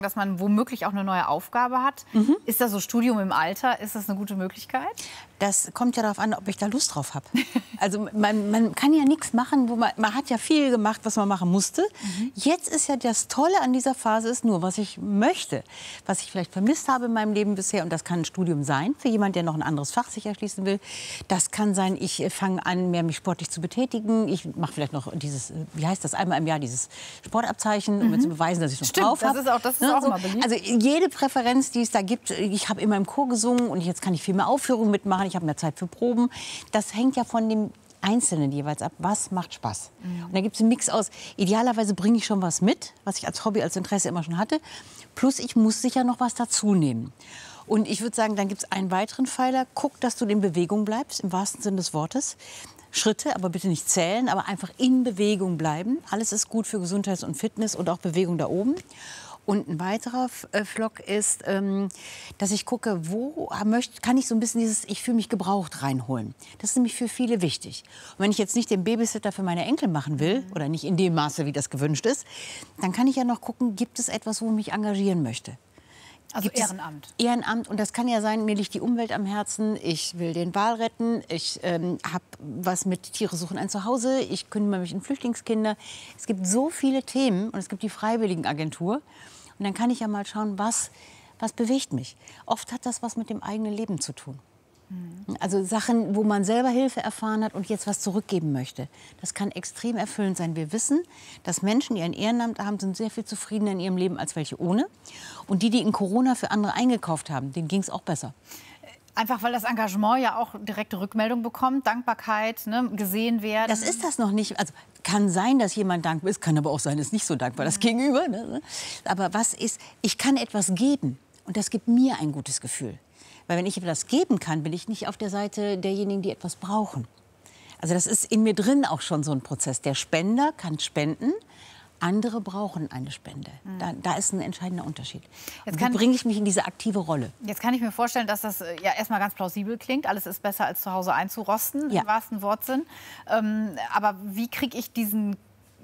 dass man womöglich auch eine neue Aufgabe hat. Ist das so Studium im Alter? Ist das eine gute Möglichkeit? Das kommt ja darauf an, ob ich da Lust drauf habe. Also man kann ja nichts machen, wo man hat ja viel gemacht, was man machen musste. Jetzt ist ja das Tolle an dieser Phase ist nur, was ich möchte, was ich vielleicht vermisst habe in meinem Leben bisher. Und das kann ein Studium sein, für jemand, der noch ein anderes Fach sich erschließen will. Das kann sein, ich fange an, mehr mich sportlich zu betätigen. Ich mache vielleicht noch dieses, wie heißt das, einmal im Jahr dieses Sportabzeichen, um mir zu beweisen, dass ich noch drauf habe. Das ist auch so. immer beliebt. Also jede Präferenz, die es da gibt, ich habe immer im Chor gesungen und jetzt kann ich viel mehr Aufführungen mitmachen, ich habe mehr Zeit für Proben. Das hängt ja von dem Einzelnen jeweils ab, was macht Spaß. Und da gibt es einen Mix aus, idealerweise bringe ich schon was mit, was ich als Hobby, als Interesse immer schon hatte, plus ich muss sicher noch was dazu nehmen. Und ich würde sagen, dann gibt es einen weiteren Pfeiler, guck, dass du in Bewegung bleibst, im wahrsten Sinne des Wortes. Schritte, aber bitte nicht zählen, aber einfach in Bewegung bleiben. Alles ist gut für Gesundheit und Fitness und auch Bewegung da oben. Und ein weiterer Flock ist, dass ich gucke, wo kann ich so ein bisschen dieses Ich fühle mich gebraucht reinholen. Das ist nämlich für viele wichtig. Und wenn ich jetzt nicht den Babysitter für meine Enkel machen will, oder nicht in dem Maße, wie das gewünscht ist, dann kann ich ja noch gucken, gibt es etwas, wo ich mich engagieren möchte. Also Ehrenamt. Ehrenamt. Und das kann ja sein, mir liegt die Umwelt am Herzen, ich will den Wal retten, ich habe was mit Tiere suchen ein Zuhause, ich kümmere mich um Flüchtlingskinder. Es gibt so viele Themen und es gibt die Freiwilligenagentur. Und dann kann ich ja mal schauen, was bewegt mich. Oft hat das was mit dem eigenen Leben zu tun. Also Sachen, wo man selber Hilfe erfahren hat und jetzt was zurückgeben möchte. Das kann extrem erfüllend sein. Wir wissen, dass Menschen, die ein Ehrenamt haben, sind sehr viel zufriedener in ihrem Leben als welche ohne. Und die in Corona für andere eingekauft haben, denen ging es auch besser. Einfach weil das Engagement ja auch direkte Rückmeldung bekommt, Dankbarkeit, ne, gesehen werden. Das ist das noch nicht. Also kann sein, dass jemand dankbar ist, kann aber auch sein, ist nicht so dankbar, das Gegenüber. Ne? Aber was ist, ich kann etwas geben und das gibt mir ein gutes Gefühl. Weil wenn ich etwas geben kann, bin ich nicht auf der Seite derjenigen, die etwas brauchen. Also das ist in mir drin auch schon so ein Prozess. Der Spender kann spenden, andere brauchen eine Spende. Da ist ein entscheidender Unterschied. Jetzt bringe ich mich in diese aktive Rolle. Jetzt kann ich mir vorstellen, dass das ja erstmal ganz plausibel klingt. Alles ist besser, als zu Hause einzurosten, im wahrsten Wortsinn. Aber wie kriege ich diesen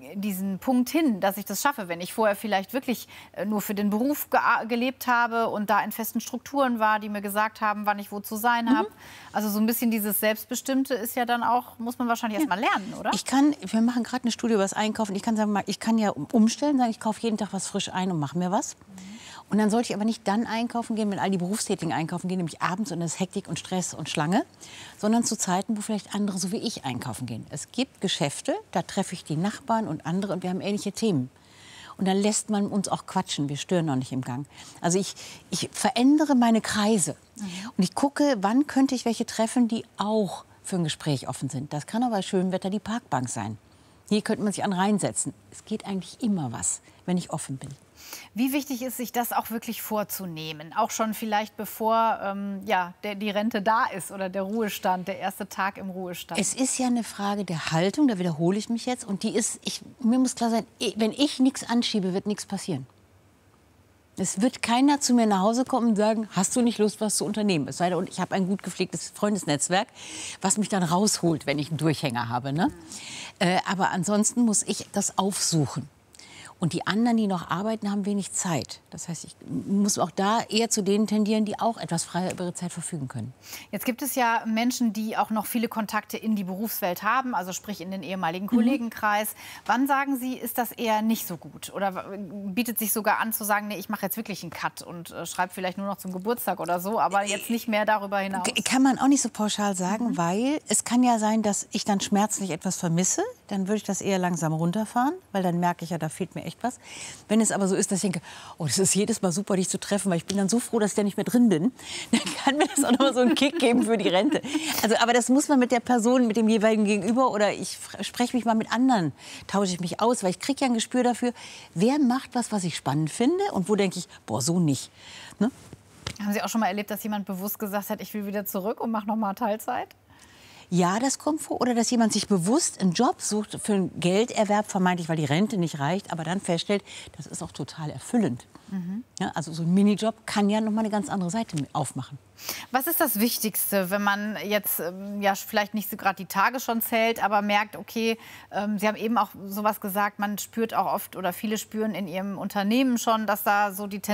Punkt hin, dass ich das schaffe, wenn ich vorher vielleicht wirklich nur für den Beruf gelebt habe und da in festen Strukturen war, die mir gesagt haben, wann ich wo zu sein habe. Also so ein bisschen dieses Selbstbestimmte ist ja dann auch, muss man wahrscheinlich erst mal lernen, oder? Wir machen gerade eine Studie über das Einkaufen. Ich kann sagen, ich kann ja umstellen, sagen, ich kaufe jeden Tag was frisch ein und mache mir was. Und dann sollte ich aber nicht dann einkaufen gehen, wenn all die Berufstätigen einkaufen gehen, nämlich abends und es ist Hektik und Stress und Schlange, sondern zu Zeiten, wo vielleicht andere so wie ich einkaufen gehen. Es gibt Geschäfte, da treffe ich die Nachbarn und andere und wir haben ähnliche Themen. Und dann lässt man uns auch quatschen, wir stören noch nicht im Gang. Also ich verändere meine Kreise und ich gucke, wann könnte ich welche treffen, die auch für ein Gespräch offen sind. Das kann aber bei schönem Wetter die Parkbank sein. Hier könnte man sich an reinsetzen. Es geht eigentlich immer was, wenn ich offen bin. Wie wichtig ist, sich das auch wirklich vorzunehmen? Auch schon vielleicht bevor die Rente da ist oder der Ruhestand, der erste Tag im Ruhestand. Es ist ja eine Frage der Haltung, da wiederhole ich mich jetzt. Und die ist, mir muss klar sein, wenn ich nichts anschiebe, wird nichts passieren. Es wird keiner zu mir nach Hause kommen und sagen, hast du nicht Lust, was zu unternehmen? Es sei denn, ich habe ein gut gepflegtes Freundesnetzwerk, was mich dann rausholt, wenn ich einen Durchhänger habe. Ne? Aber ansonsten muss ich das aufsuchen. Und die anderen, die noch arbeiten, haben wenig Zeit. Das heißt, ich muss auch da eher zu denen tendieren, die auch etwas freier über ihre Zeit verfügen können. Jetzt gibt es ja Menschen, die auch noch viele Kontakte in die Berufswelt haben, also sprich in den ehemaligen Kollegenkreis. Wann sagen Sie, ist das eher nicht so gut? Oder bietet sich sogar an zu sagen, nee, ich mache jetzt wirklich einen Cut und schreibe vielleicht nur noch zum Geburtstag oder so, aber jetzt nicht mehr darüber hinaus? Kann man auch nicht so pauschal sagen, weil es kann ja sein, dass ich dann schmerzlich etwas vermisse. Dann würde ich das eher langsam runterfahren, weil dann merke ich ja, da fehlt mir echt was. Wenn es aber so ist, dass ich denke, oh, das ist jedes Mal super, dich zu treffen, weil ich bin dann so froh, dass ich da nicht mehr drin bin, dann kann mir das auch noch mal so einen Kick geben für die Rente. Also, aber das muss man mit der Person, mit dem jeweiligen Gegenüber oder ich spreche mich mal mit anderen, tausche ich mich aus, weil ich kriege ja ein Gespür dafür, wer macht was ich spannend finde und wo denke ich, boah, so nicht. Ne? Haben Sie auch schon mal erlebt, dass jemand bewusst gesagt hat, ich will wieder zurück und mache noch mal Teilzeit? Ja, das kommt vor. Oder dass jemand sich bewusst einen Job sucht für einen Gelderwerb, vermeintlich, weil die Rente nicht reicht, aber dann feststellt, das ist auch total erfüllend. Ja, also so ein Minijob kann ja noch mal eine ganz andere Seite aufmachen. Was ist das Wichtigste, wenn man jetzt vielleicht nicht so gerade die Tage schon zählt, aber merkt, okay, Sie haben eben auch sowas gesagt, man spürt auch oft oder viele spüren in ihrem Unternehmen schon, dass da so die Tendenz